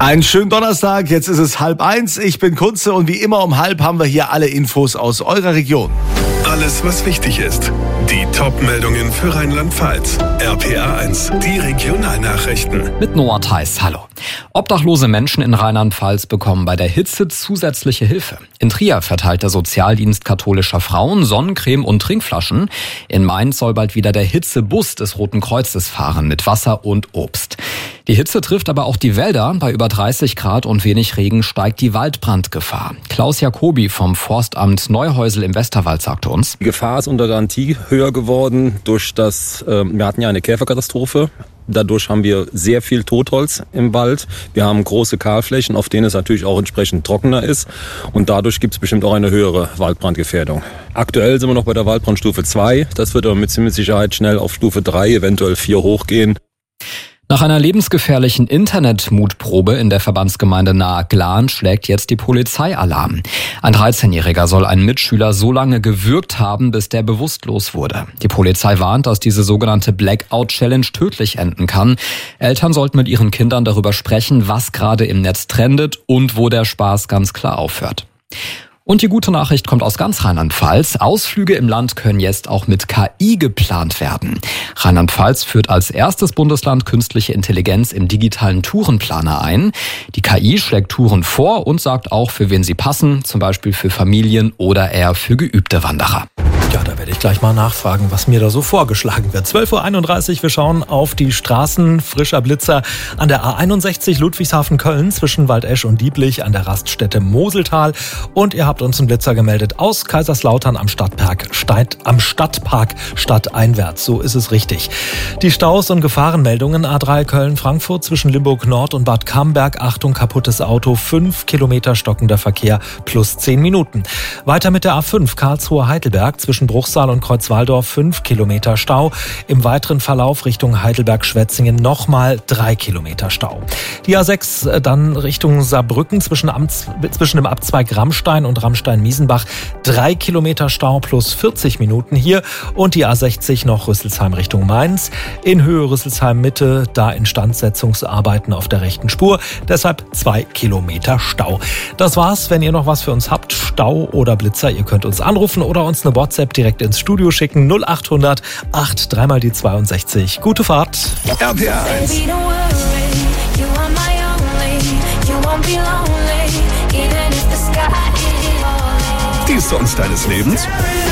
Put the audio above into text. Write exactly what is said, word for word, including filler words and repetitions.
Einen schönen Donnerstag, jetzt ist es halb eins, ich bin Kunze und wie immer um halb haben wir hier alle Infos aus eurer Region. Alles, was wichtig ist. Die Top-Meldungen für Rheinland-Pfalz. R P A eins, die Regionalnachrichten. Mit Noah Theis, hallo. Obdachlose Menschen in Rheinland-Pfalz bekommen bei der Hitze zusätzliche Hilfe. In Trier verteilt der Sozialdienst katholischer Frauen Sonnencreme und Trinkflaschen. In Mainz soll bald wieder der Hitzebus des Roten Kreuzes fahren mit Wasser und Obst. Die Hitze trifft aber auch die Wälder. Bei über dreißig Grad und wenig Regen steigt die Waldbrandgefahr. Klaus Jacobi vom Forstamt Neuhäusel im Westerwald sagte uns: Die Gefahr ist unter Garantie höher geworden durch das, äh, wir hatten ja eine Käferkatastrophe. Dadurch haben wir sehr viel Totholz im Wald. Wir haben große Kahlflächen, auf denen es natürlich auch entsprechend trockener ist. Und dadurch gibt es bestimmt auch eine höhere Waldbrandgefährdung. Aktuell sind wir noch bei der Waldbrandstufe zwei. Das wird aber mit ziemlicher Sicherheit schnell auf Stufe drei, eventuell vier hochgehen. Nach einer lebensgefährlichen Internet-Mutprobe in der Verbandsgemeinde Nahe-Glan schlägt jetzt die Polizei Alarm. Ein dreizehnjähriger soll einen Mitschüler so lange gewürgt haben, bis der bewusstlos wurde. Die Polizei warnt, dass diese sogenannte Blackout-Challenge tödlich enden kann. Eltern sollten mit ihren Kindern darüber sprechen, was gerade im Netz trendet und wo der Spaß ganz klar aufhört. Und die gute Nachricht kommt aus ganz Rheinland-Pfalz. Ausflüge im Land können jetzt auch mit K I geplant werden. Rheinland-Pfalz führt als erstes Bundesland künstliche Intelligenz im digitalen Tourenplaner ein. Die K I schlägt Touren vor und sagt auch, für wen sie passen, zum Beispiel für Familien oder eher für geübte Wanderer. Ja, da werde ich gleich mal nachfragen, was mir da so vorgeschlagen wird. zwölf Uhr einunddreißig, wir schauen auf die Straßen. Frischer Blitzer an der A einundsechzig Ludwigshafen-Köln zwischen Waldesch und Dieblich an der Raststätte Moseltal. Und ihr habt uns einen Blitzer gemeldet aus Kaiserslautern am Stadtpark, Steit, am Stadtpark stadteinwärts. So ist es richtig. Die Staus und Gefahrenmeldungen: A drei Köln-Frankfurt zwischen Limburg Nord und Bad Camberg. Achtung, kaputtes Auto, fünf Kilometer stockender Verkehr plus zehn Minuten. Weiter mit der A fünf Karlsruhe-Heidelberg zwischen Bruchsal und Kreuzwaldorf, fünf Kilometer Stau. Im weiteren Verlauf Richtung Heidelberg-Schwetzingen nochmal drei Kilometer Stau. Die A sechs dann Richtung Saarbrücken zwischen, Amts, zwischen dem Abzweig Rammstein und Rammstein-Miesenbach, drei Kilometer Stau plus vierzig Minuten hier. Und die A sechzig noch Rüsselsheim Richtung Mainz. In Höhe Rüsselsheim Mitte, da Instandsetzungsarbeiten auf der rechten Spur. Deshalb zwei Kilometer Stau. Das war's. Wenn ihr noch was für uns habt, Stau oder Blitzer, ihr könnt uns anrufen oder uns eine WhatsApp direkt ins Studio schicken. null achthundert acht dreimal die zweiundsechzig. Gute Fahrt. R P A eins. Die Songs deines Lebens?